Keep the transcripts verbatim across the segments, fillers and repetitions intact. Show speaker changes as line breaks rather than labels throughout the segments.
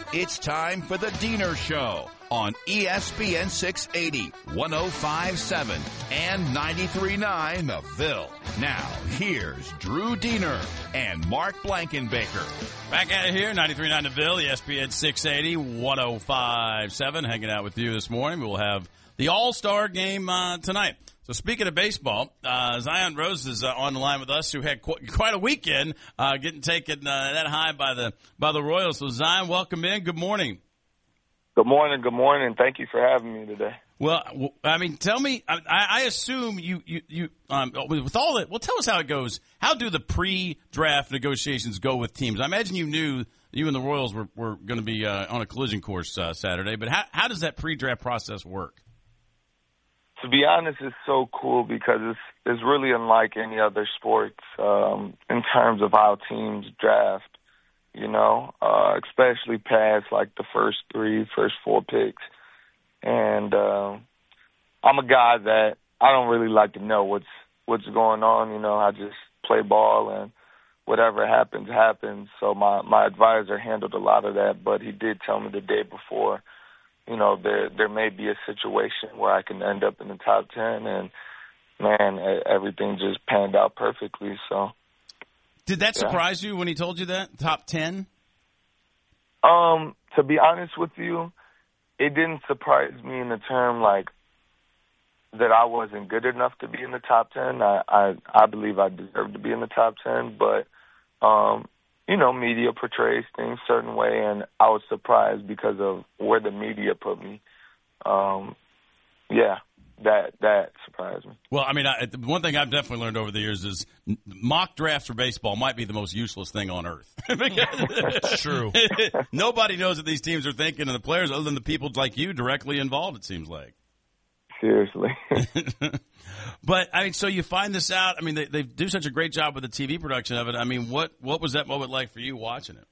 It's time for the Diener Show on E S P N six eighty, one oh five point seven, and ninety-three point nine The Ville. Now, here's Drew Diener and Mark Blankenbaker.
Back at it here, ninety-three point nine The Ville, E S P N six eighty, one oh five point seven. Hanging out with you this morning. We'll have the All-Star game uh, tonight. So speaking of baseball, uh, Zion Rose is uh, on the line with us, who had qu- quite a weekend, uh, getting taken uh, that high by the by the Royals. So Zion, welcome in. Good morning.
Good morning. Good morning. Thank you for having me today.
Well, I mean, tell me. I, I assume you you you um, with all that. Well, tell us how it goes. How do the pre-draft negotiations go with teams? I imagine you knew you and the Royals were were going to be uh, on a collision course uh, Saturday. But how how does that pre-draft process work?
To be honest, it's so cool because it's it's really unlike any other sports um, in terms of how teams draft. You know, uh, especially past like the first three, first four picks. And uh, I'm a guy that I don't really like to know what's what's going on. You know, I just play ball and whatever happens, happens. So my, my advisor handled a lot of that, but he did tell me the day before, you know, there there may be a situation where I can end up in the top ten, and, man, everything just panned out perfectly. So,
did that
yeah.
surprise you when he told you that, top ten?
Um, to be honest with you, it didn't surprise me in the term, like, that I wasn't good enough to be in the top ten. I, I, I believe I deserve to be in the top ten, but, um, you know, media portrays things a certain way, and I was surprised because of where the media put me. Um, yeah, that that surprised me.
Well, I mean, I, one thing I've definitely learned over the years is mock drafts for baseball might be the most useless thing on earth.
It's true.
Nobody knows what these teams are thinking, and the players, other than the people like you, directly involved, it seems like.
Seriously.
But, I mean, so you find this out. I mean, they, they do such a great job with the T V production of it. I mean, what, what was that moment like for you watching it?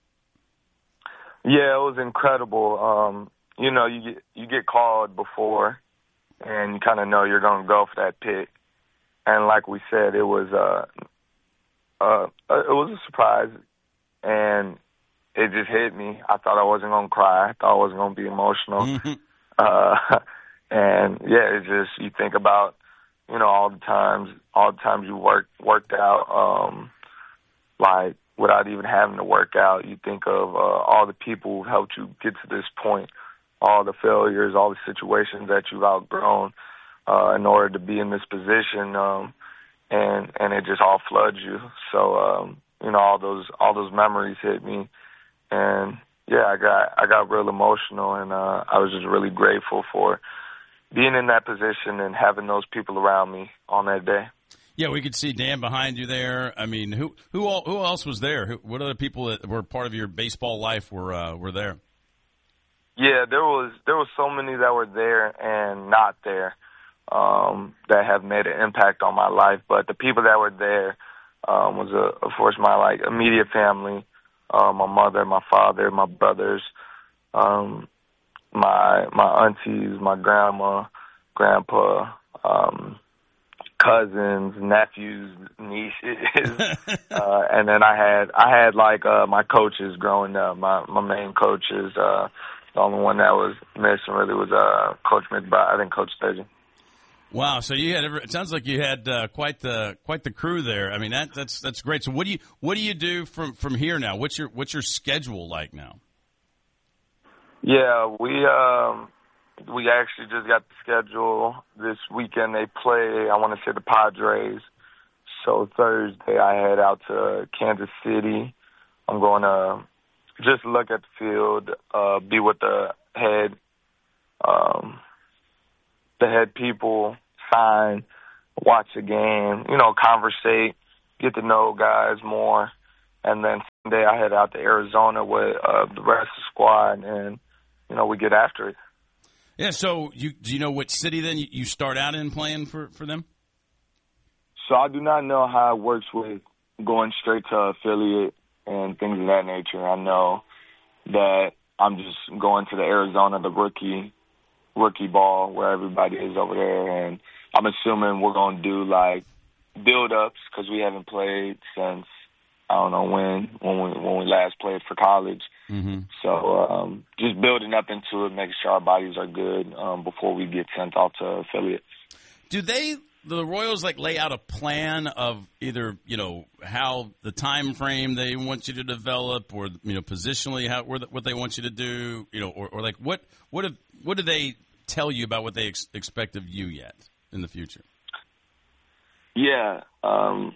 Yeah, it was incredible. Um, you know, you get, you get called before, and you kind of know you're going to go for that pick. And like we said, it was uh, uh, it was a surprise, and it just hit me. I thought I wasn't going to cry. I thought I wasn't going to be emotional.
Mm-hmm.
Uh, and, yeah, it just, you think about, you know, all the times, all the times you work, worked out, um, like, without even having to work out. You think of uh, all the people who helped you get to this point, all the failures, all the situations that you've outgrown uh, in order to be in this position, um, and and it just all floods you. So um, you know, all those all those memories hit me, and yeah, I got I got real emotional, and uh, I was just really grateful for being in that position and having those people around me on that day.
Yeah, we could see Dan behind you there. I mean, who who all, who else was there? Who, what other people that were part of your baseball life were uh, were there?
Yeah, there was there was so many that were there and not there um, that have made an impact on my life. But the people that were there um, was, uh, of course, my like immediate family, uh, my mother, my father, my brothers, um, my my aunties, my grandma, grandpa, um, cousins, nephews, nieces, uh, and then I had I had like uh, my coaches growing up. My my main coaches. Uh, The only one that was missing really was uh, Coach McBride. I think Coach Sturgeon.
Wow! So you had it sounds like you had uh, quite the quite the crew there. I mean that that's that's great. So what do you what do you do from, from here now? What's your what's your schedule like now?
Yeah, we um, we actually just got the schedule this weekend. They play, I want to say, the Padres. So Thursday I head out to Kansas City. I'm going to just look at the field, uh, be with the head, um, the head people, sign, watch the game, you know, conversate, get to know guys more. And then Sunday I head out to Arizona with uh, the rest of the squad, and, you know, we get after it.
Yeah, so you do you know what city then you, you start out in playing for, for them?
So I do not know how it works with going straight to affiliate and things of that nature. I know that I'm just going to the Arizona, the rookie rookie ball where everybody is over there, and I'm assuming we're going to do like build-ups because we haven't played since I don't know when when we when we last played for college.
Mm-hmm.
So um, just building up into it, making sure our bodies are good um, before we get sent off to affiliate.
Do they, the Royals, like lay out a plan of either, you know, how the time frame they want you to develop, or, you know, positionally how what they want you to do, you know, or, or like what what have, what do they tell you about what they ex- expect of you yet in the future?
Yeah. Um,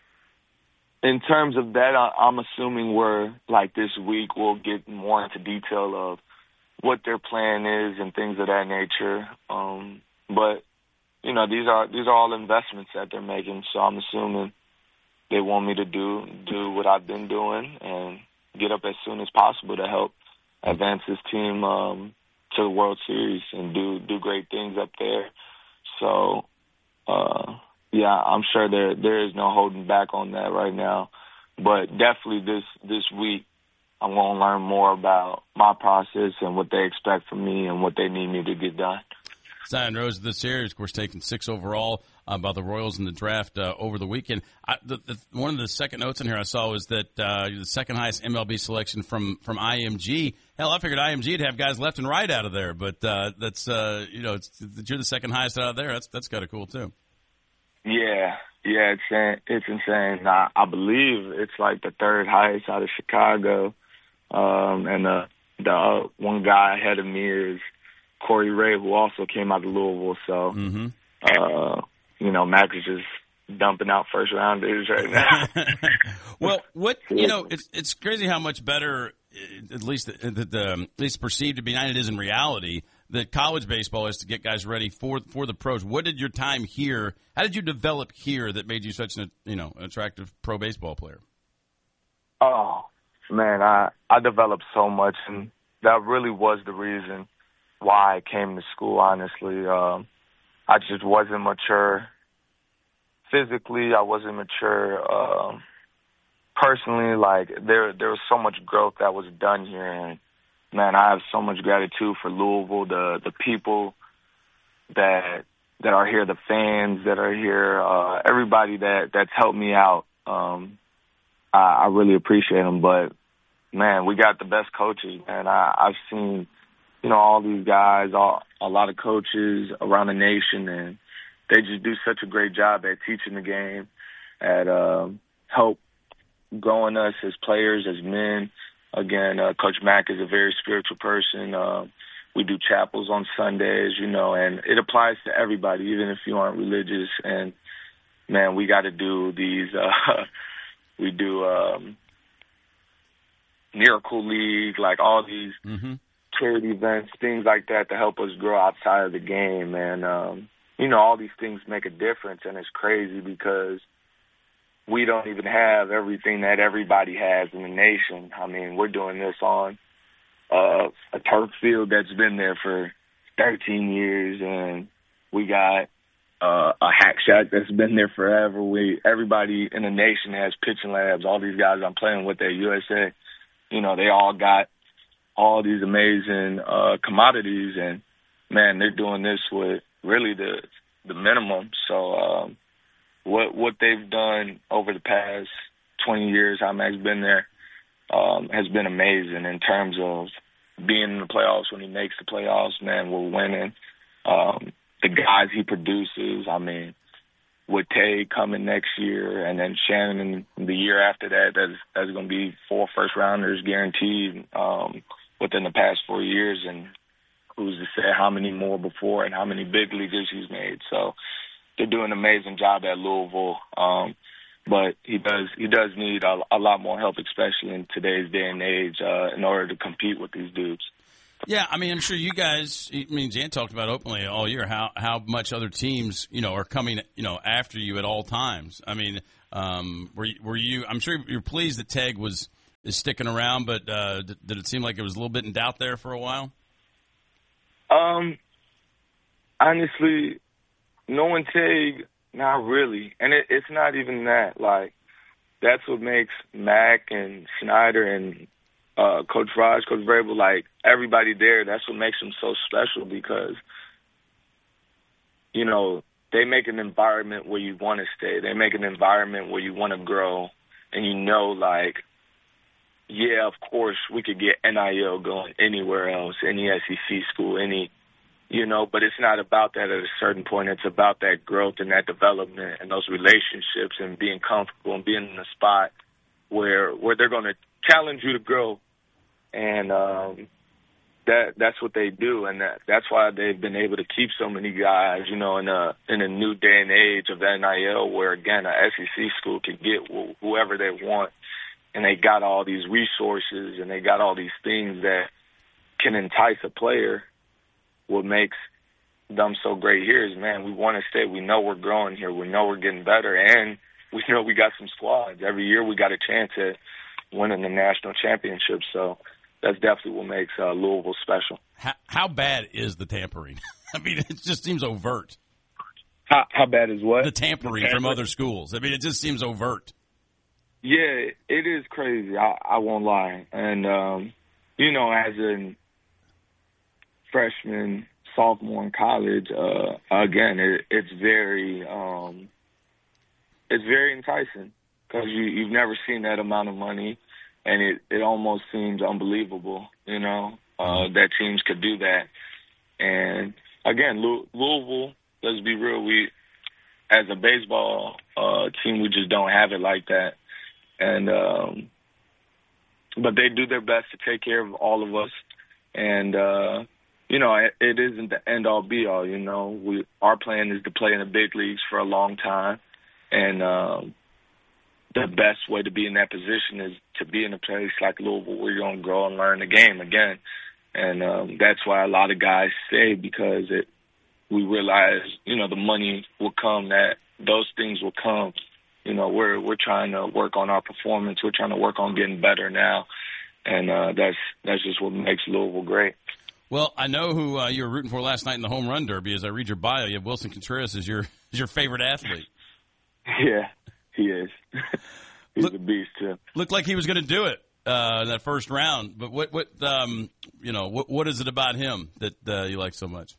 in terms of that, I, I'm assuming we're, like this week, we'll get more into detail of what their plan is and things of that nature. Um, but, you know, these are these are all investments that they're making, so I'm assuming they want me to do do what I've been doing and get up as soon as possible to help advance this team um, to the World Series and do do great things up there. So, uh, yeah, I'm sure there there is no holding back on that right now. But definitely this this week, I'm going to learn more about my process and what they expect from me and what they need me to get done.
Zion Rose of the series, of course, taking six overall uh, by the Royals in the draft uh, over the weekend. I, the, the, one of the second notes in here I saw was that uh, the second highest M L B selection from, from I M G. Hell, I figured I M G would have guys left and right out of there, but uh, that's uh, you know, it's, that you're the second highest out of there. That's that's kind of cool too.
Yeah, yeah, it's it's insane. I, I believe it's like the third highest out of Chicago, um, and the the uh, one guy ahead of me is Corey Ray, who also came out of Louisville. So,
mm-hmm.
uh, you know, Max is just dumping out first rounders right now.
Well, what you know, it's it's crazy how much better, at least the, the, the at least perceived to be, and it is in reality, that college baseball is to get guys ready for for the pros. What did your time here? How did you develop here that made you such an you know attractive pro baseball player?
Oh man, I I developed so much, and that really was the reason why I came to school, honestly. Um, I just wasn't mature physically. I wasn't mature um, personally. Like, there there was so much growth that was done here. And, man, I have so much gratitude for Louisville, the, the people that that are here, the fans that are here, uh, everybody that, that's helped me out. Um, I, I really appreciate them. But, man, we got the best coaches, man. I, I've seen – you know, all these guys, all, a lot of coaches around the nation, and they just do such a great job at teaching the game, at um, help growing us as players, as men. Again, uh, Coach Mack is a very spiritual person. Uh, we do chapels on Sundays, you know, and it applies to everybody, even if you aren't religious. And, man, we got to do these, uh, we do um, Miracle League, like all these
mm-hmm.
charity events, things like that to help us grow outside of the game. And, um, you know, all these things make a difference, and it's crazy because we don't even have everything that everybody has in the nation. I mean, we're doing this on uh, a turf field that's been there for thirteen years, and we got uh, a hack shack that's been there forever. We Everybody in the nation has pitching labs. All these guys I'm playing with at U S A, you know, they all got all these amazing uh, commodities, and, man, they're doing this with really the the minimum. So um, what what they've done over the past twenty years, how Mac's been there, um, has been amazing in terms of being in the playoffs. When he makes the playoffs, man, we're winning. Um, the guys he produces, I mean, with Tay coming next year, and then Shannon the year after that, that's, that's going to be four first-rounders guaranteed um, within the past four years, and who's to say how many more before and how many big leaguers he's made. So they're doing an amazing job at Louisville, um, but he does he does need a, a lot more help, especially in today's day and age, uh, in order to compete with these dudes.
Yeah, I mean, I'm sure you guys, I mean, Jan talked about openly all year how, how much other teams, you know, are coming, you know, after you at all times. I mean, um, were, were you, I'm sure you're pleased that Teg was is sticking around, but uh, did, did it seem like it was a little bit in doubt there for a while?
Um, honestly, knowing Teg, not really. And it, it's not even that. Like, that's what makes Mac and Snyder and Uh, Coach Raj, Coach Vrabel, like everybody there, that's what makes them so special because, you know, they make an environment where you want to stay. They make an environment where you want to grow. and you know, like, yeah, of course, we could get N I L going anywhere else, any S E C school, any, you know, but it's not about that at a certain point. It's about that growth and that development and those relationships and being comfortable and being in a spot where where they're going to challenge you to grow. And um, that that's what they do, and that, that's why they've been able to keep so many guys, you know, in a, in a new day and age of N I L where, again, an S E C school can get wh- whoever they want. And they got all these resources and they got all these things that can entice a player. What makes them so great here is, man, we want to stay. We know we're growing here. We know we're getting better. And we know we got some squads. Every year we got a chance at winning the national championship. So that's definitely what makes uh, Louisville special.
How, how bad is the tampering? I mean, it just seems overt.
How, how bad is what?
The tampering, the tampering from other schools. I mean, it just seems overt.
Yeah, it is crazy. I, I won't lie. And, um, you know, as a freshman, sophomore in college, uh, again, it, it's very um, it's very enticing because you, you've never seen that amount of money, and it, it almost seems unbelievable, you know, uh, that teams could do that. And, again, Louisville, let's be real, we, as a baseball uh, team, we just don't have it like that. And, um, but they do their best to take care of all of us. And, uh, you know, it, it isn't the end all be all, you know, we, our plan is to play in the big leagues for a long time. And, um, the best way to be in that position is to be in a place like Louisville where you're going to grow and learn the game again. And, um, that's why a lot of guys stay because it, we realize, you know, the money will come, that those things will come. You know, we're we're trying to work on our performance. We're trying to work on getting better now, and uh, that's that's just what makes Louisville great.
Well, I know who uh, you were rooting for last night in the home run derby. As I read your bio, you have Wilson Contreras as your as your favorite athlete.
Yeah, he is. He's Look, a beast too.
Looked like he was going to do it uh, in that first round. But what what um, you know what what is it about him that uh, you like so much?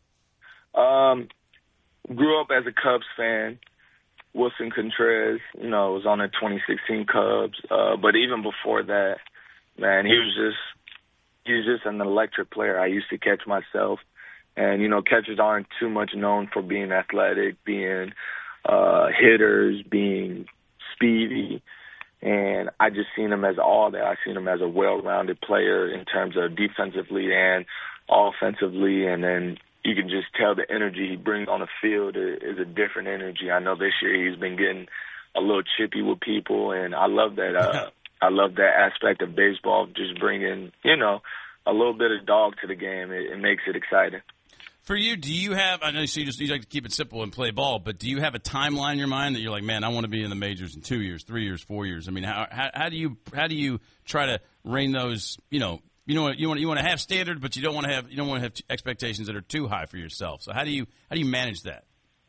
Um, grew up as a Cubs fan. Wilson Contreras, you know, was on the twenty sixteen Cubs. Uh, but even before that, man, he was just he was just an electric player. I used to catch myself. And, you know, catchers aren't too much known for being athletic, being uh, hitters, being speedy. And I just seen him as all that. I seen him as a well-rounded player in terms of defensively and offensively. And then you can just tell the energy he brings on the field is a different energy. I know this year he's been getting a little chippy with people, and I love that. Uh, I love that aspect of baseball, just bringing, you know, a little bit of dog to the game. It, it makes it exciting.
For you, do you have, I know you just you like to keep it simple and play ball, but do you have a timeline in your mind that you're like, man, I want to be in the majors in two years, three years, four years? I mean, how how, how do you how do you try to rein those, you know, You know you want you want to have standard, but you don't want to have you don't want to have expectations that are too high for yourself. So how do you how do you manage that?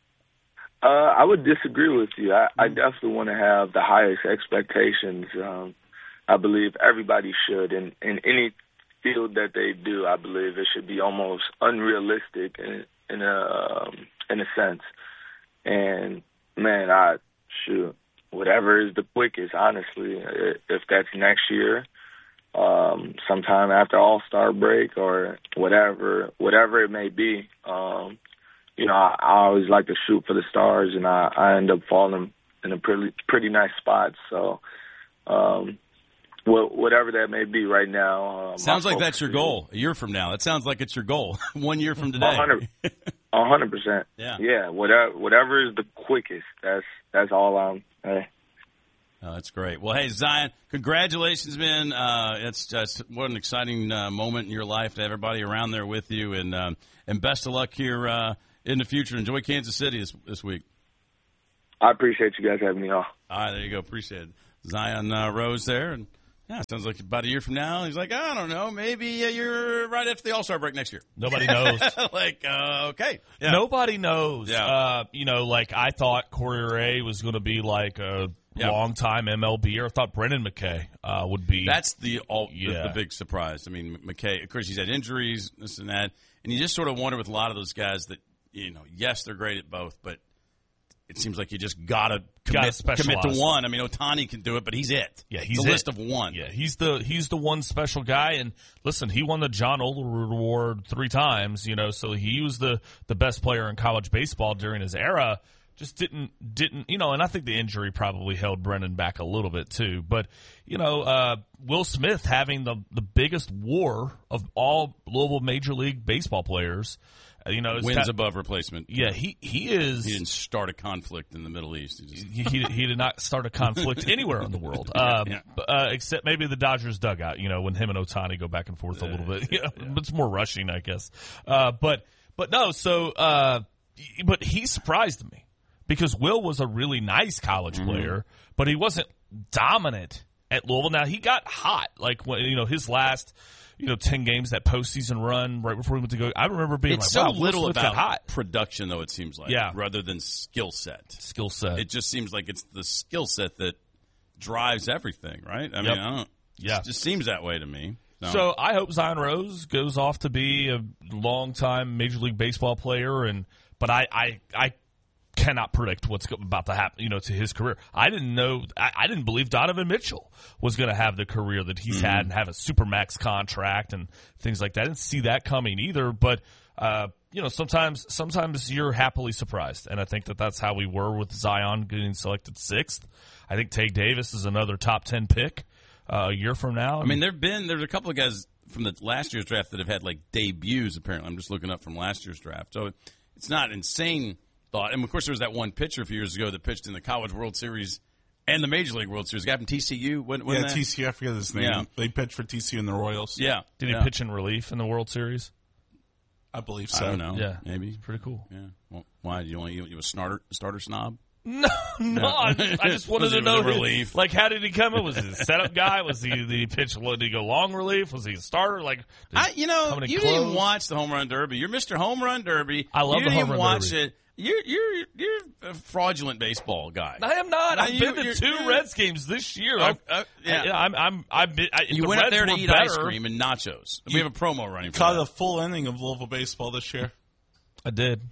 Uh, I would disagree with you. I, I definitely want to have the highest expectations. Um, I believe everybody should, in in any field that they do. I believe it should be almost unrealistic in in a um, in a sense. And man, I shoot whatever is the quickest. Honestly, if that's next year. Um, sometime after All-Star break or whatever, whatever it may be. Um, you know, I, I always like to shoot for the stars, and I, I end up falling in a pretty pretty nice spot. So, um, wh- whatever that may be right now. Uh,
sounds like that's your goal. A year from now, that sounds like it's your goal. One year from today.
A hundred percent.
Yeah.
Yeah. Whatever whatever is the quickest. That's that's all I'm. Hey.
Oh, that's great. Well, hey, Zion, congratulations, man. Uh, it's just what an exciting uh, moment in your life to have everybody around there with you, and um, and best of luck here uh, in the future. Enjoy Kansas City this, this week.
I appreciate you guys having me on.
All right, there you go. Appreciate it. Zion uh, Rose there, and yeah, sounds like about a year from now, he's like, I don't know, maybe uh, you're right after the All-Star break next year.
Nobody knows.
like, uh, okay.
Yeah. Nobody knows.
Yeah.
Uh, you know, like I thought Corey Ray was going to be like a yeah. long-time M L B, or I thought Brendan McKay uh, would be.
That's the, all,
yeah.
the the big surprise. I mean, McKay, of course, he's had injuries, this and that, and you just sort of wonder with a lot of those guys that, you know, yes, they're great at both, but it seems like you just gotta commit, commit to one. I mean, Ohtani can do it, but he's it.
Yeah, he's
it's a
it.
list of one.
Yeah, he's the he's the one special guy. And listen, he won the John Olerud Award three times. You know, so he was the the best player in college baseball during his era. Just didn't didn't you know? And I think the injury probably held Brennan back a little bit too. But you know, uh, Will Smith having the the biggest WAR of all Louisville Major League Baseball players. You know,
wins
got,
above replacement.
Yeah, he he is.
He didn't start a conflict in the Middle East. He just,
he, he, he did not start a conflict anywhere in the world, um,
yeah.
uh, except maybe the Dodgers dugout. You know, when him and Ohtani go back and forth a little bit. You know,
yeah.
It's more rushing, I guess. Uh, but but no, so uh, but he surprised me because Will was a really nice college mm-hmm. player, but he wasn't dominant at Louisville. Now he got hot, like when you know his last. You know, ten games, that postseason run right before we went to go. I remember being
it's
like,
so
wow,
little
Will Smith
about
got hot.
production, though, it seems like,
yeah.
rather than skill set.
Skill set.
It just seems like it's the skill set that drives everything, right? I
yep.
mean, I don't.
Yeah.
It just seems that way to me. No.
So I hope Zion Rose goes off to be a long-time Major League Baseball player, and but I, I, I cannot predict what's about to happen, you know, to his career. I didn't know, I, I didn't believe Donovan Mitchell was going to have the career that he's mm-hmm. had and have a supermax contract and things like that. I didn't see that coming either, but, uh, you know, sometimes, sometimes you're happily surprised. And I think that that's how we were with Zion getting selected sixth. I think Tay Davis is another top ten pick, uh, a year from now.
I mean, there've been, there's a couple of guys from the last year's draft that have had like debuts, apparently. I'm just looking up from last year's draft. So it's not insane. Thought. And, of course, there was that one pitcher a few years ago that pitched in the College World Series and the Major League World Series. A guy from T C U. When, when
yeah,
that?
T C U. I forget his name.
Yeah.
They pitched for T C U and the Royals.
Yeah.
Did he
yeah.
pitch in relief in the World Series?
I believe so.
I don't know.
Yeah.
Maybe.
It's pretty cool.
Yeah. Well, why? You want you, you a starter, starter snob?
No, no. I just, I just wanted to know.
Relief.
His, like, how did he come in? Was he a setup guy? Was he, did he pitch, did he go long relief? Was he a starter? Like,
I, you know, you
close?
didn't watch the Home Run Derby. You're Mister Home Run Derby.
I love
you
the Home
didn't
Run
watch
Derby.
It. You're you're you're a fraudulent baseball guy.
I am not.
No,
I've
you,
been to two
you're,
Reds games this year.
Uh, uh, yeah,
I, I'm. I'm. I've been, I,
you
the
went
Reds
up there to
were
eat
better.
ice cream and nachos. We have a promo running. For
Caught
that.
a full inning of Louisville baseball this year.
I did.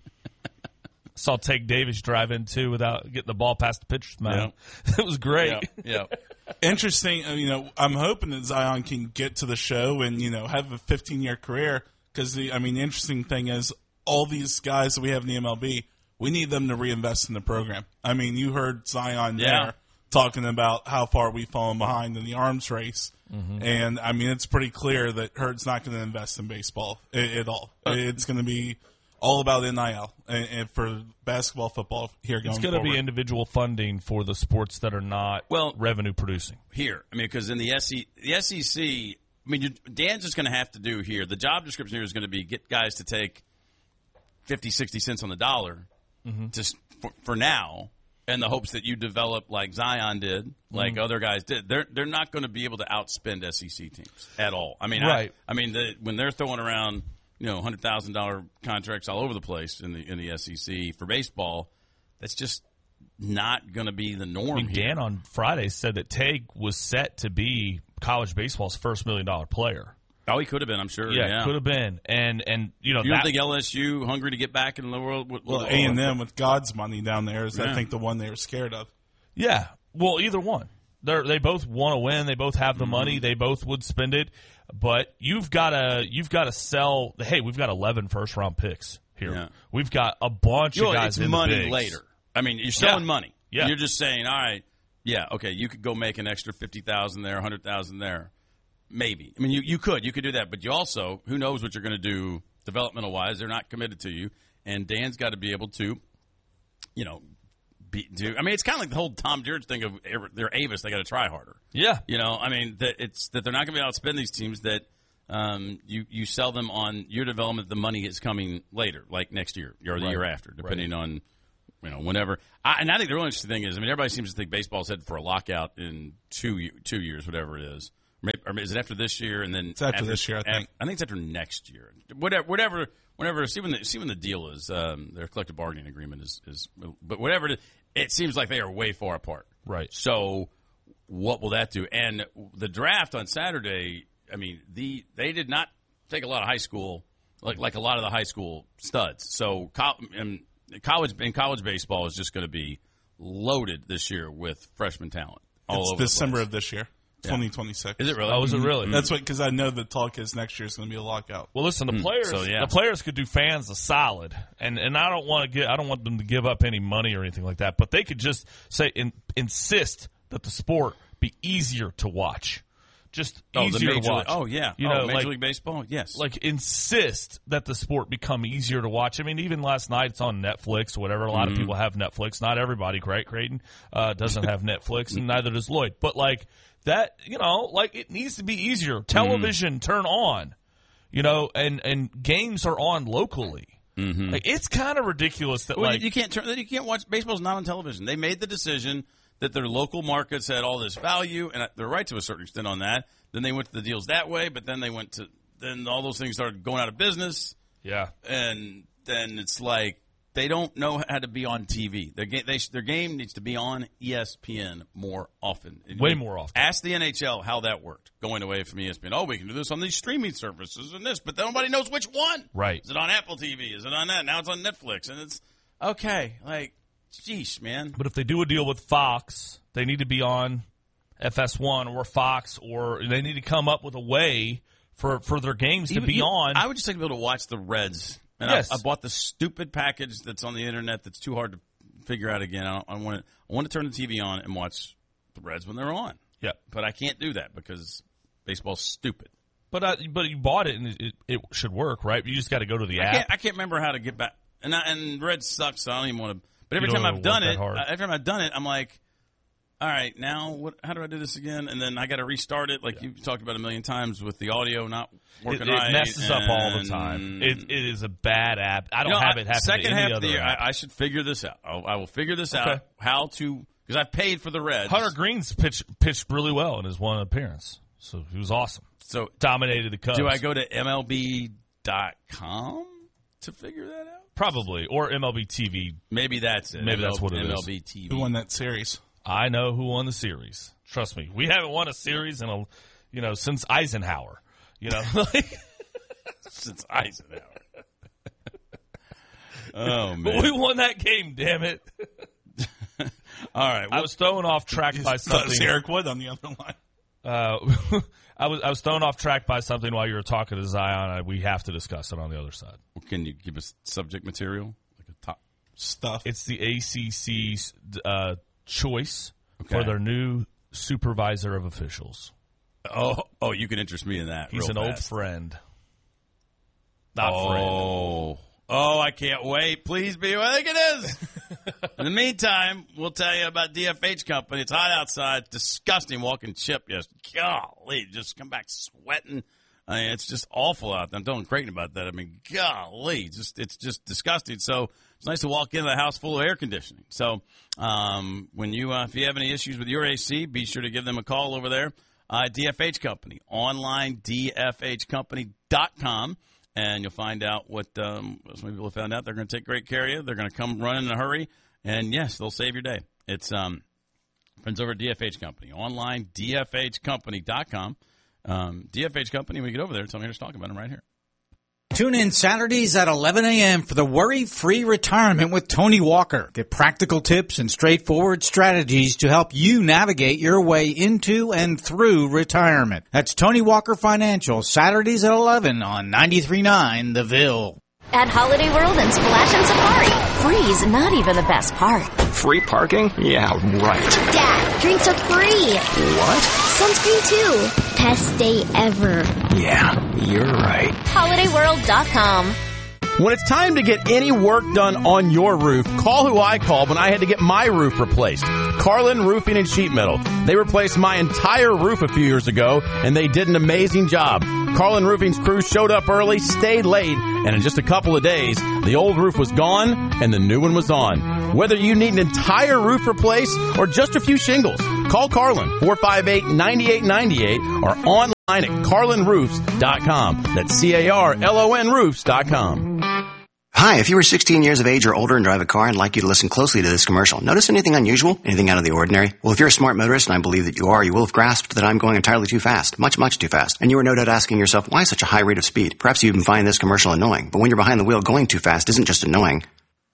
Saw Tay Davis drive in too without getting the ball past the pitcher's mound. Yeah. It was great.
Yeah. yeah.
Interesting. You know, I'm hoping that Zion can get to the show and you know have a fifteen year career because the. I mean, the interesting thing is all these guys that we have in the M L B. We need them to reinvest in the program. I mean, you heard Zion
yeah.
there talking about how far we've fallen behind in the arms race. Mm-hmm. And, I mean, it's pretty clear that Hurd's not going to invest in baseball at all. Uh, it's going to be all about N I L and, and for basketball, football here going
It's going to
forward.
be individual funding for the sports that are not
well,
revenue producing.
Here. I mean, because in the, S E, the S E C, I mean, you, Dan's just going to have to do here. The job description here is going to be get guys to take fifty, sixty cents on the dollar. Mm-hmm. Just for, for now, in the hopes that you develop like Zion did, like mm-hmm. other guys did. They're they're not going to be able to outspend S E C teams at all. I mean,
right.
I, I mean, the, when they're throwing around you know hundred thousand dollar contracts all over the place in the in the S E C for baseball, that's just not going to be the norm.
I mean,
here.
Dan on Friday said that Tay was set to be college baseball's first million dollar player.
Oh, he could have been, I'm sure.
Yeah,
yeah.
could have been. And, and you know,
you don't
that,
think L S U hungry to get back in the world? With,
well,
with,
A and M with God's money down there is,
yeah.
I think, the one they were scared of.
Yeah. Well, either one. They they both want to win. They both have the
mm-hmm.
money. They both would spend it. But you've got to you've got to sell. Hey, we've got eleven first round picks here.
Yeah.
We've got a bunch
you know,
of guys
it's
in
money
the bigs.
later. I mean, you're selling
yeah.
money.
Yeah.
You're just saying, all right, yeah, okay, you could go make an extra fifty thousand there, one hundred thousand there. Maybe. I mean, you, you could. You could do that. But you also, who knows what you're going to do developmental-wise. They're not committed to you. And Dan's got to be able to, you know, be, do. I mean, it's kind of like the whole Tom George thing of they're Avis. They got to try harder.
Yeah.
You know, I mean, that it's that they're not going to be able to spend these teams that um, you, you sell them on your development. The money is coming later, like next year or the
right.
year after, depending
right.
on, you know, whenever. I, and I think the real interesting thing is, I mean, everybody seems to think baseball's headed for a lockout in two two years, whatever it is. Maybe, or is it after this year and then
it's after,
after
this year? I think.
After, I think it's after next year. Whatever, whatever, whenever. See when the see when the deal is. Um, their collective bargaining agreement is, is but whatever it is, it seems like they are way far apart.
Right.
So, what will that do? And the draft on Saturday. I mean, the they did not take a lot of high school like like a lot of the high school studs. So, and college in college baseball is just going to be loaded this year with freshman talent. All
it's
over
December
the
of this year, twenty twenty-six.
Is it really?
Oh, is it really?
That's what because I know the talk is next year is going to be a lockout.
Well, listen, the players,
So, yeah.
the players could do fans a solid, and and I don't want to get, I don't want them to give up any money or anything like that, but they could just say in, insist that the sport be easier to watch, just
Oh, the
easier
Major
to watch.
League- oh, yeah.
you
Oh,
know,
Major
like,
League Baseball? Yes.
like insist that the sport become easier to watch. I mean, even last night it's on Netflix or whatever. A lot
Mm-hmm.
of people have Netflix. Not everybody, right, Creighton, uh, doesn't have Netflix, and neither does Lloyd. But like that, you know, like it needs to be easier. Television, turn on, you know, and and games are on locally.
Mm-hmm.
Like, it's kind of ridiculous that
Well,
like
you can't turn. You can't watch. Baseball's not on television. They made the decision that their local markets had all this value, and they're right to a certain extent on that. Then they went to the deals that way, but then they went to then all those things started going out of business,
yeah.
and then it's like they don't know how to be on T V. Their game, they, their game needs to be on E S P N more often.
Way more often.
Ask the N H L how that worked, going away from E S P N. Oh, we can do this on these streaming services and this, but nobody knows which one.
Right.
Is it on Apple T V? Is it on that? Now it's on Netflix, and it's okay. Like, sheesh, man.
But if they do a deal with Fox, they need to be on F S one or Fox, or they need to come up with a way for, for their games to
Even-
be
you-
on.
I would just like to be able to watch the Reds. And
Yes.
I, I bought the stupid package that's on the internet that's too hard to figure out again. I, don't, I want to. I want to turn the T V on and watch the Reds when they're on.
yeah.
But I can't do that because baseball's stupid.
But uh, but you bought it and it, it should work, right? You just got to go to the
I
app.
can't, I can't remember how to get back. And I, and Reds sucks, so I don't even want to. But every
You don't
time
wanna
I've done
work
it,
that hard.
uh, every time I've done it, I'm like, all right, now what? How do I do this again? And then I got to restart it, like you've talked about a million times with the audio not
It,
working
it
right.
messes up all the
and-
time. It, it is a bad app. I don't
You know,
have
I-
it happen
second
to any
half
other
of the year.
app.
I, I should figure this out. I'll, I will figure this
Okay.
out how to because I've paid for the Reds.
Hunter Green's pitched pitched really well in his one appearance, so he was awesome.
So
Dominated the Cubs.
do I go to M L B dot com to figure that out?
Probably, or M L B T V.
Maybe that's it.
Maybe that's what it is.
M L B T V.
Who won that series?
I know who won the series. Trust me, we haven't won a series in a, you know, since Eisenhower. You know, like,
Since Eisenhower. Oh
but
man!
we won that game. Damn it!
All right.
I
Well,
was thrown off track by
That was
something.
Eric Wood on the other line.
Uh, I was I was thrown off track by something while you were talking to Zion. I, we have to discuss it on the other side.
can you give us subject material like a top?
Stuff.
It's the A C C's uh, choice
Okay.
for their new supervisor of officials.
Oh, oh, you can interest me in that.
He's
real
an old
fast.
friend. Not friend.
Oh, oh, I can't wait. Please be what I think it is. In the meantime, we'll tell you about D F H Company. It's hot outside. It's disgusting walking chip. Yes, golly, just come back sweating. I mean, it's just awful out there. I'm telling Creighton about that. I mean, golly, just it's just disgusting. So it's nice to walk into the house full of air conditioning. So um, when you uh, if you have any issues with your A C, be sure to give them a call over there. Uh, D F H Company, online, D F H company dot com. And you'll find out what um, some people have found out. They're going to take great care of you. They're going to come run in a hurry. And, yes, they'll save your day. It's um, friends over at D F H Company. Online, D F H company dot com. Um, D F H Company, when you get over there, tell me to talk about them right here.
Tune in Saturdays at eleven a.m. for the Worry-Free Retirement with Tony Walker. Get practical tips and straightforward strategies to help you navigate your way into and through retirement. That's Tony Walker Financial, Saturdays at eleven on ninety-three point nine The Ville.
At Holiday World and Splash and Safari, free's not even the best part.
Free parking? Yeah, right.
Dad, drinks are free.
What?
Sunscreen too. Best day ever.
Yeah, you're right.
holiday world dot com.
When it's time to get any work done on your roof, call who I called when I had to get my roof replaced. Carlin Roofing and Sheet Metal. They replaced my entire roof a few years ago, and they did an amazing job. Carlin Roofing's crew showed up early, stayed late, and in just a couple of days, the old roof was gone and the new one was on. Whether you need an entire roof replaced or just a few shingles, call Carlin, four five eight, nine eight nine eight, or online at carlin roofs dot com. That's C A R L O N roofs dot com.
Hi, if you were sixteen years of age or older and drive a car, I'd like you to listen closely to this commercial. Notice anything unusual? Anything out of the ordinary? Well, if you're a smart motorist, and I believe that you are, you will have grasped that I'm going entirely too fast. Much, much too fast. And you are no doubt asking yourself, why such a high rate of speed? Perhaps you even find this commercial annoying. But when you're behind the wheel, going too fast isn't just annoying.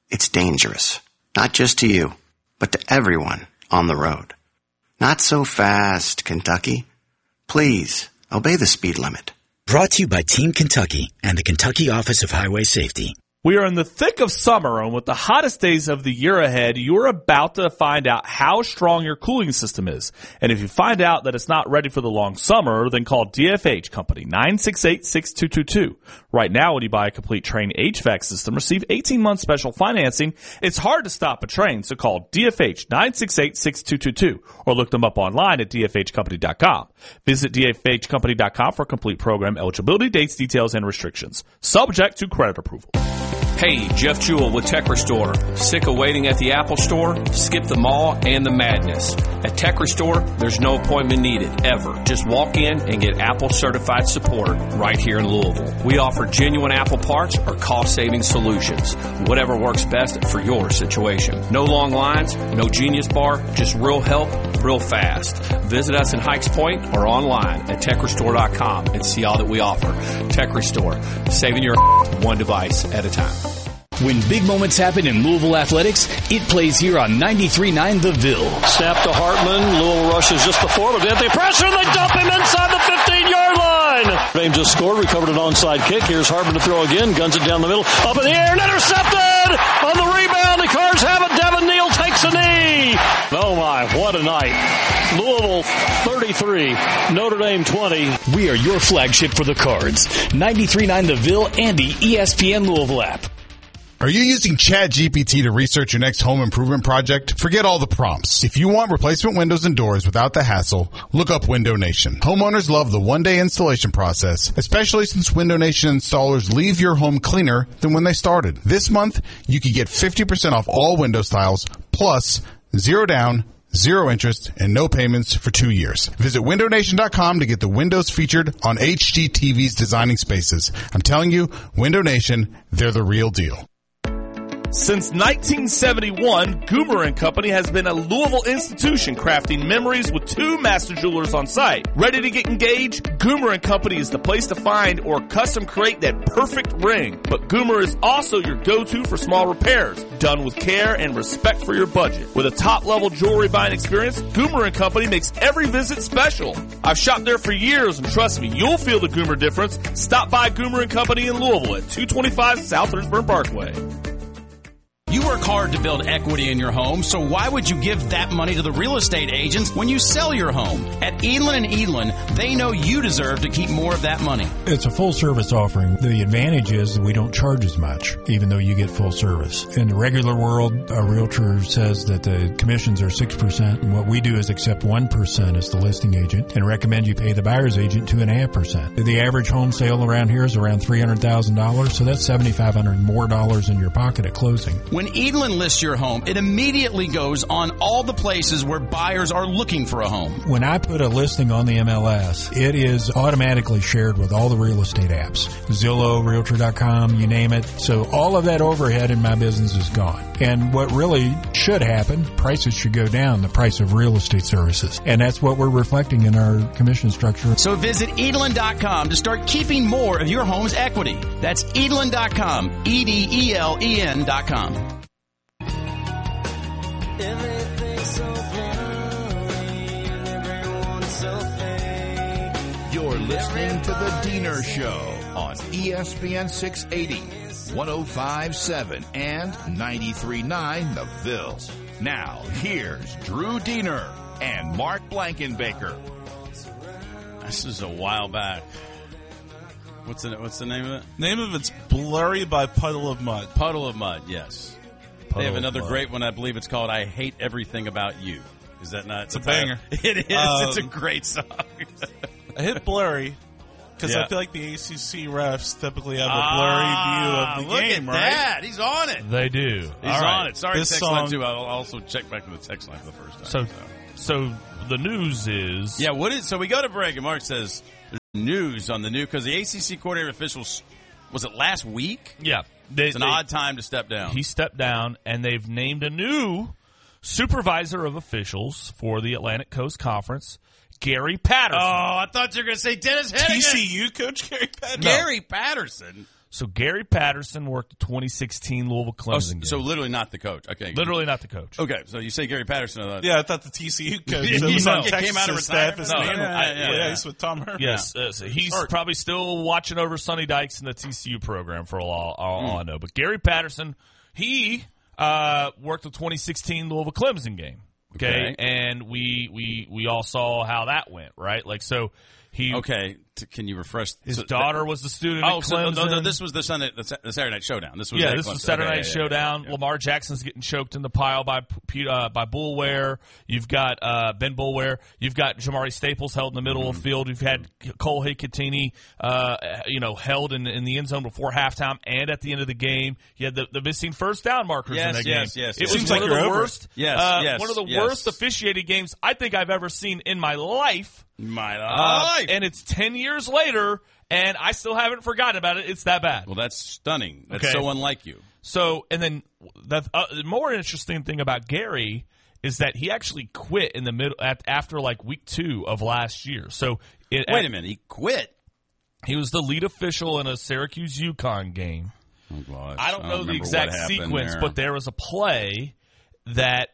It's dangerous. Not just to you, but to everyone on the road. Not so fast, Kentucky. Please, obey the speed limit.
Brought to you by Team Kentucky and the Kentucky Office of Highway Safety.
We are in the thick of summer, and with the hottest days of the year ahead, you're about to find out how strong your cooling system is. And if you find out that it's not ready for the long summer, then call D F H Company, nine six eight, six two two two. Right now, when you buy a complete Trane H V A C system, receive eighteen month special financing. It's hard to stop a train, so call D F H, nine six eight, six two two two, or look them up online at d f h company dot com. Visit d f h company dot com for complete program eligibility, dates, details, and restrictions. Subject to credit approval.
Hey, Jeff Jewell with Tech Restore. Sick of waiting at the Apple Store? Skip the mall and the madness. At Tech Restore, there's no appointment needed, ever. Just walk in and get Apple certified support right here in Louisville. We offer genuine Apple parts or cost-saving solutions. Whatever works best for your situation. No long lines, no Genius Bar, just real help, real fast. Visit us in Hikes Point or online at tech restore dot com and see all that we offer. Tech Restore, saving your one device at a time.
When big moments happen in Louisville athletics, it plays here on ninety-three point nine The Ville.
Snap to Hartman. Louisville rushes just before, but then they pressure and they dump him inside the fifteen-yard line. Fame just scored, recovered an onside kick. Here's Hartman to throw again, guns it down the middle, up in the air, and intercepted! On the rebound, the Cards have it. Devin Neal takes a knee. Oh my, what a night. Louisville thirty-three, Notre Dame twenty.
We are your flagship for the Cards. ninety-three point nine The Ville and the E S P N Louisville app.
Are you using ChatGPT to research your next home improvement project? Forget all the prompts. If you want replacement windows and doors without the hassle, look up Window Nation. Homeowners love the one-day installation process, especially since Window Nation installers leave your home cleaner than when they started. This month, you can get fifty percent off all window styles, plus zero down, zero interest, and no payments for two years. Visit window nation dot com to get the windows featured on H G T V's Designing Spaces. I'm telling you, Window Nation, they're the real deal.
Since nineteen seventy-one, Goomer and Company has been a Louisville institution crafting memories with two master jewelers on site. Ready to get engaged? Goomer and Company is the place to find or custom create that perfect ring. But Goomer is also your go-to for small repairs, done with care and respect for your budget. With a top-level jewelry buying experience, Goomer and Company makes every visit special. I've shopped there for years, and trust me, you'll feel the Goomer difference. Stop by Goomer and Company in Louisville at two twenty-five South Lynchburg Parkway.
You work hard to build equity in your home, so why would you give that money to the real estate agents when you sell your home? At Edlin and Edlin, they know you deserve to keep more of that money.
It's a full-service offering. The advantage is that we don't charge as much, even though you get full service. In the regular world, a realtor says that the commissions are six percent, and what we do is accept one percent as the listing agent and recommend you pay the buyer's agent two point five percent. The average home sale around here is around three hundred thousand dollars, so that's seven thousand five hundred dollars more dollars in your pocket at closing.
When Edlin lists your home, it immediately goes on all the places where buyers are looking for a home.
When I put a listing on the M L S, it is automatically shared with all the real estate apps. Zillow, Realtor dot com, you name it. So all of that overhead in my business is gone. And what really should happen, prices should go down, the price of real estate services. And that's what we're reflecting in our commission structure.
So visit Edlin dot com to start keeping more of your home's equity. That's Edlin dot com, E D E L E N dot com.
You're listening to The Diener Show on E S P N six eighty, one oh five point seven, and ninety-three point nine The Ville. Now, here's Drew Diener and Mark Blankenbaker.
This is a while back. What's the, what's the name of it?
Name of it's Blurry by Puddle of Mud.
Puddle of Mud, yes.
Puddle
they have another
Mud.
great one. I believe it's called I Hate Everything About You. Is that not?
It's a banger.
It is.
Um,
it's a great song.
I hit Blurry because
Yeah.
I feel like the A C C refs typically have a
Ah,
blurry view of the
look
game,
at
right?
that. He's on it.
They do.
He's
All right.
on it. Sorry,
This
text
song-
line too. I'll also check back to the text line for the first time.
So, so the news is
Yeah, what is? So we go to break, and Mark says there's news on the new because the A C C coordinator officials was it last week?
yeah, they,
It's an
they-
odd time to step down.
He stepped down, and they've named a new supervisor of officials for the Atlantic Coast Conference, Gary
Oh,
Patterson.
I thought you were going to say Dennis Hennigan.
T C U coach Gary Patterson.
Gary Patterson.
So Gary Patterson worked the twenty sixteen Louisville Clemson
Oh,
game.
so literally not the coach. Okay.
Literally not the coach.
Okay, so you say Gary Patterson. I thought,
Yeah, I thought the T C U coach
You
that was
know,
on
it
Texas
came out of
staff
retirement?
is
No,
handled-
yeah, yeah,
yeah,
yeah.
he's with Tom Herman.
Yes, uh, so he's
Or-
probably still watching over Sonny Dykes in the T C U program for all, all,
Hmm.
all I know. But Gary Patterson, he uh, worked the twenty sixteen Louisville Clemson game. Okay?
Okay.
And we, we, we all saw how that went, right? Like, so he.
Okay, T- can you refresh?
His
so
daughter
that-
was the student
Oh,
at
so no,
Clemson.
no, this was the Sunday, the Sa- the Saturday Night Showdown. This was
yeah,
at
this
Clemson.
was Saturday
Okay,
Night
yeah, yeah,
Showdown.
yeah, yeah.
Lamar Jackson's getting choked in the pile by P- uh, by Bullware. You've got uh, Ben Bullware. You've got Jamari Staples held in the middle
Mm-hmm.
of the field. You've had Cole Hikatini, uh, you know, held in, in the end zone before halftime and at the end of the game. You had the, the missing first down markers
Yes,
in that
yes,
game.
yes,
It
yes.
was
Seems
one
like
of the
you're over it.
worst.
Yes,
uh,
yes,
one of the
yes.
worst officiated games I think I've ever seen in my life.
My
Uh,
life.
and it's ten years later, and I still haven't forgotten about it. It's that bad.
Well, that's stunning. That's
Okay.
so unlike you.
So, and then the uh, more interesting thing about Gary is that he actually quit in the middle at, after like week two of last year. So, it,
Wait a minute, he quit.
He was the lead official in a Syracuse UConn game.
Oh, gosh.
I don't know the
remember
exact
what happened
sequence,
there.
but there was a play that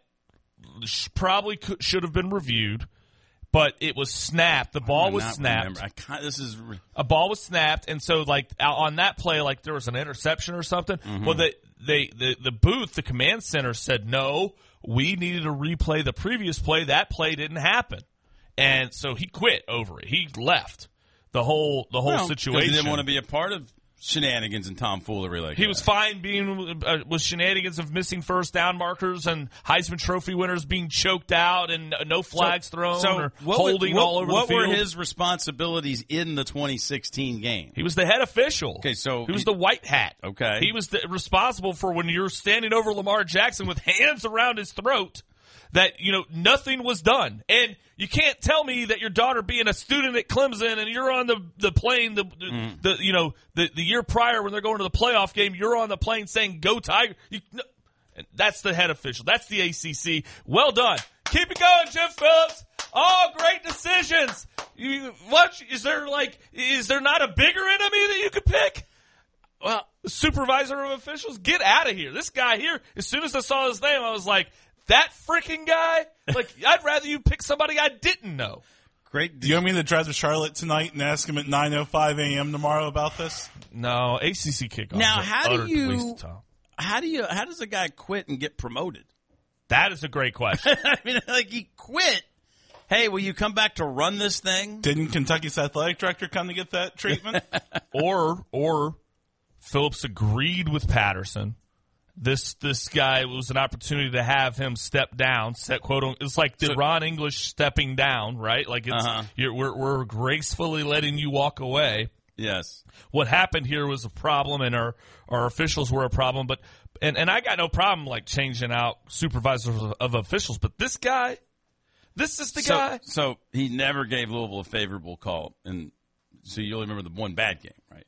sh- probably could, should have been reviewed, but it was snapped. The ball
I
was
not
snapped.
remember. I can't, this is re-
A ball was snapped, and so like out on that play, like there was an interception or something.
Mm-hmm.
Well, they, they the the booth, the command center said no. We needed to replay the previous play. That play didn't happen, and so he quit over it. He left the whole the whole
well, 'cause
situation.
He didn't want to be a part of shenanigans and tomfoolery like
He
that.
was fine being uh, with shenanigans of missing first down markers and Heisman Trophy winners being choked out and uh, no flags
so,
thrown
so
or
what,
holding
what,
all over
what
the field.
were his responsibilities in the twenty sixteen game?
He was the head official.
Okay, so
he was
he-
the white hat.
Okay.
He was the, responsible for when you're standing over Lamar Jackson with hands around his throat that, you know, nothing was done. And you can't tell me that your daughter being a student at Clemson and you're on the, the plane, the, the,
Mm.
the you know, the, the year prior when they're going to the playoff game, you're on the plane saying, go Tiger. You, no, and that's the head official. That's the A C C. Well done. Keep it going, Jim Phillips. Oh, great decisions. You, what, is there like, is there not a bigger enemy that you could pick? Well, the supervisor of officials, get out of here. This guy here, as soon as I saw his name, I was like, that freaking guy? Like, I'd rather you pick somebody I didn't know.
Great.
Do you want me to drive to Charlotte tonight and ask him at nine oh five a.m. tomorrow about this?
No, A C C kickoff.
Now,
is
how
utter
do
waste
you?
of time.
How do you? How does a guy quit and get promoted?
That is a great question.
I mean, like he quit. Hey, will you come back to run this thing?
Didn't Kentucky's athletic director come to get that treatment?
or, or Phillips agreed with Patterson. This this guy was an opportunity to have him step down. Set quote. On, it's like the
So-
Ron English stepping down, right? Like it's
Uh-huh.
you're, we're we're gracefully letting you walk away.
Yes.
What happened here was a problem, and our, our officials were a problem. But and, and I got no problem like changing out supervisors of, of officials. But this guy, this is the
so,
guy.
So he never gave Louisville a favorable call, and so you only remember the one bad game, right?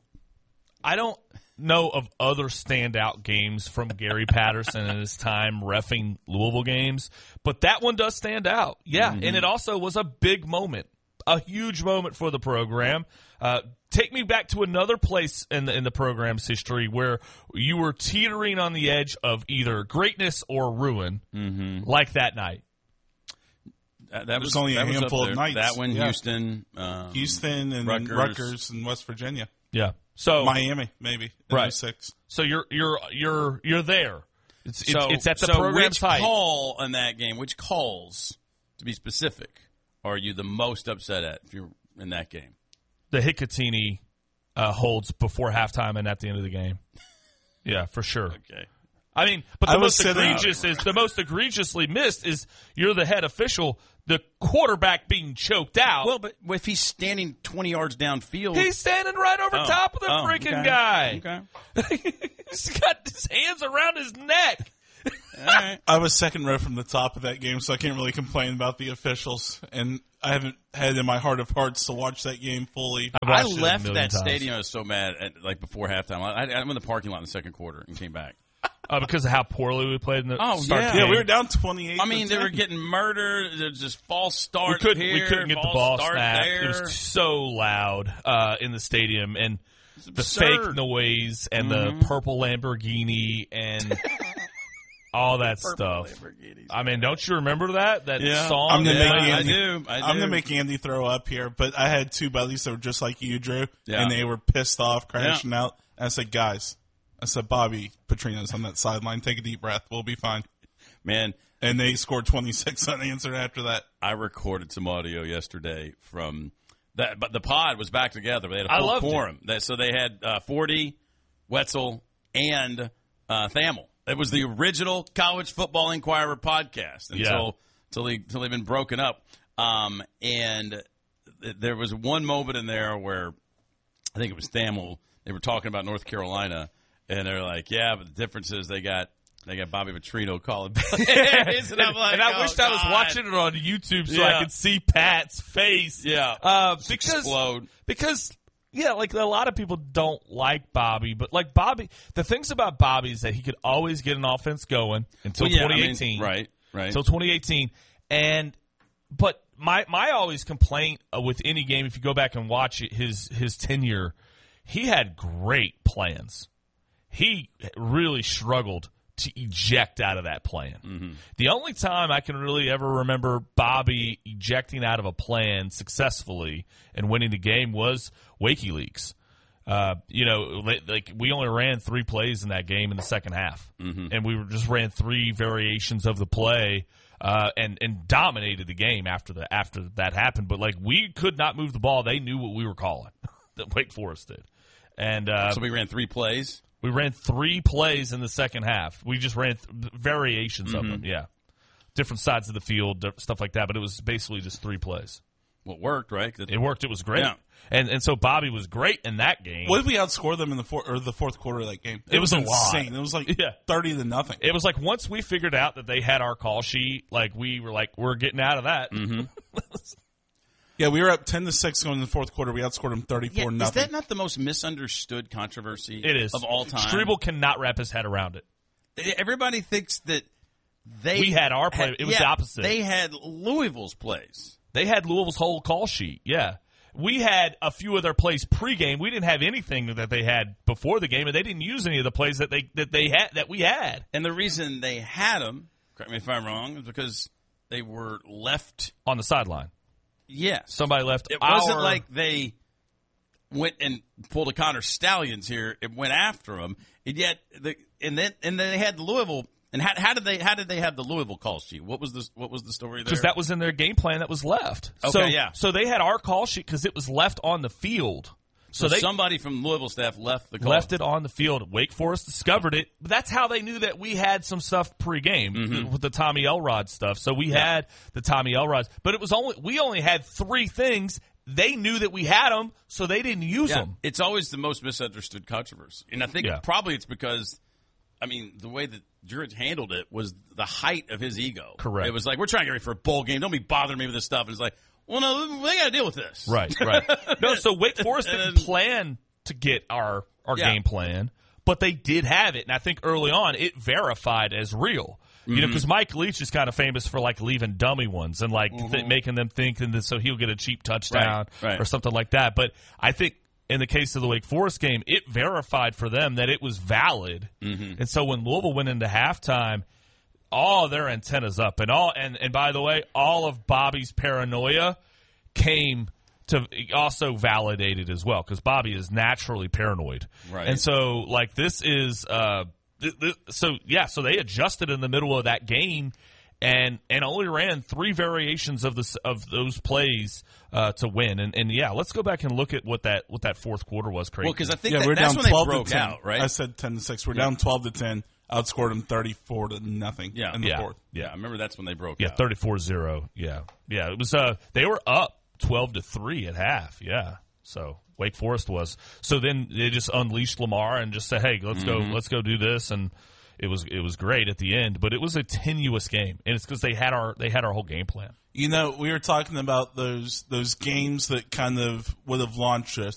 I don't know of other standout games from Gary Patterson in his time reffing Louisville games, but that one does stand out. Yeah,
Mm-hmm.
and it also was a big moment, a huge moment for the program. Uh, take me back to another place in the, in the program's history where you were teetering on the edge of either greatness or ruin,
Mm-hmm.
like that night.
That, that
There's
was
only a
that was up
handful of
there.
nights.
That one,
Yeah.
Houston, um,
Houston and
Rutgers.
Rutgers. and West Virginia.
Yeah. So
Miami, maybe. in
Right.
oh six.
So you're you're you're you're there. It's it's,
So,
it's at the
so
program's
which
height.
call in that game? Which calls, to be specific, are you the most upset at if you're in that game?
The Hikatini uh, holds before halftime and at the end of the game. Yeah, for sure.
Okay.
I mean, but the
I was
most
sitting-
egregious is the most egregiously missed is you're the head official, the quarterback being choked out.
Well, but if he's standing twenty yards downfield,
He's standing right over
Oh.
top of the
Oh,
freaking
okay.
guy.
Okay.
He's got his hands around his neck.
All right.
I was second row from the top of that game, so I can't really complain about the officials. And I haven't had in my heart of hearts to watch that game fully.
I've
I
watched it a
left
million
that
times.
stadium. I was so mad at like before halftime. I, I, I'm in the parking lot in the second quarter and came back.
Uh, because of how poorly we played in the
Oh,
start
yeah.
game.
Yeah, we were down twenty-eight.
I mean,
to
they were
ten.
getting murdered. There's just false start
we couldn't,
here,
we couldn't get the
false
ball
start
snapped.
there.
It was so loud uh, in the stadium, and the
absurd.
fake noise and
Mhm.
the purple Lamborghini and all that stuff. I mean, don't you remember that that
Yeah.
song?
I'm gonna
Yeah.
make
I
Andy,
do. I
I'm
do.
gonna make Andy throw up here, but I had two buddies that were just like you, Drew,
Yeah.
and they were pissed off, crashing out. And I said, guys, I said, Bobby Petrino's on that sideline. Take a deep breath. We'll be fine.
Man,
And they scored twenty-six unanswered after that.
I recorded some audio yesterday from that, but the pod was back together. They had a
I
full
loved it.
quorum. That, so they had uh, forty, Wetzel, and uh, Thamel. It was the original College Football Inquirer podcast until
Yeah.
until, they, until they've been broken up. Um, and th- there was one moment in there where I think it was Thamel. They were talking about North Carolina, and they're like, "Yeah, but the difference is they got." They got Bobby Petrino calling plays, and I'm like,
and I
oh,
wished I was
God.
watching it on YouTube so
Yeah.
I could see Pat's face.
Yeah,
uh,
Just
because
explode.
because yeah, like a lot of people don't like Bobby, but like Bobby, the things about Bobby is that he could always get an offense going until
Well, yeah, I mean,
twenty eighteen,
right? Right.
Until twenty eighteen, and but my my always complaint uh, with any game, if you go back and watch it, his his tenure, he had great plans. He really struggled to eject out of that plan.
Mm-hmm.
The only time I can really ever remember Bobby ejecting out of a plan successfully and winning the game was WikiLeaks. Uh, you know, like we only ran three plays in that game in the second half,
mm-hmm.
and we were just ran three variations of the play uh, and and dominated the game after the after that happened. But like we could not move the ball; they knew what we were calling. That Wake Forest did, and uh,
so we ran three plays.
We ran three plays in the second half. We just ran th- variations
Mm-hmm.
of them, yeah. Different sides of the field, di- stuff like that, but it was basically just three plays.
Well, it worked, right?
It worked. It was great.
Yeah.
And and so Bobby was great in that game.
What did we outscore them in the fourth or the fourth quarter of that game? It,
It was a lot.
insane. It was like
Yeah.
thirty to nothing.
It was like once we figured out that they had our call sheet, like we were like, we're getting out of that.
Mm-hmm.
Yeah, we were up ten to six going in the fourth quarter. We outscored them thirty-four
Yeah,
nothing.
is that not the most misunderstood controversy
It is.
of all time?
Strebel cannot wrap his head around it.
Everybody thinks that they
We had our play.
had-
It was
yeah,
the opposite.
They had Louisville's plays.
They had Louisville's whole call sheet, yeah. We had a few of their plays pregame. We didn't have anything that they had before the game, and they didn't use any of the plays that they that they had that we had.
And the reason they had them, correct me if I'm wrong, is because they were left
on the sideline.
Yes.
Somebody left
It
our,
wasn't like they went and pulled a Connor Stallions here. It went after them. And yet, the, and then and then they had Louisville. And how, how did they how did they have the Louisville call sheet? What was the what was the story there?
because that was in their game plan that was left.
Okay,
so,
yeah.
So they had our call sheet because it was left on the field.
So,
So, they
somebody from Louisville staff left the call.
left it on the field. Wake Forest discovered it. But that's how they knew that we had some stuff pregame
Mhm.
with the Tommy Elrod stuff. So we
Yeah.
had the Tommy Elrods, but it was only we only had three things. They knew that we had them, so they didn't use
Yeah,
them.
it's always the most misunderstood controversy, and I think
Yeah.
probably it's because, I mean, the way that Druitt handled it was the height of his ego.
Correct.
It was like, we're trying to get ready for a bowl game. Don't be bothering me with this stuff. And it's like, well, no, we got to deal with this.
Right, right. No, so Wake Forest
And
didn't
then-
plan to get our our
Yeah.
game plan, but they did have it, and I think early on it verified as real. You know,
Mhm.
because Mike Leach is kind of famous for like leaving dummy ones and like th-
Mhm.
making them think, and then so he'll get a cheap touchdown
Right, right.
or something like that. But I think in the case of the Wake Forest game, it verified for them that it was valid,
Mhm.
and so when Louisville went into halftime, all their antennas up, and all and and by the way, all of Bobby's paranoia came to also validated as well because Bobby is naturally paranoid,
Right.
and so like this is uh th- th- so yeah, so they adjusted in the middle of that game. And and only ran three variations of this of those plays uh, to win, and and yeah, let's go back and look at what that what that fourth quarter was. Crazy.
Well, because I think
yeah,
that,
we're
that's
down
when
twelve
they broke
to ten.
out, right?
I said ten to six. We're
Yeah.
down twelve to ten. Outscored them thirty-four to nothing.
Yeah.
in the
Yeah.
fourth.
yeah, I remember that's when they broke
Yeah,
out.
thirty-four zero. Yeah. Yeah, it was uh they were up twelve to three at half. Yeah. So Wake Forest was. So then they just unleashed Lamar and just said, "Hey, let's
Mhm.
go let's go do this." And it was it was great at the end, but it was a tenuous game. And it's cuz they had our they had our whole game plan.
You know, we were talking about those those games that kind of would have launched us.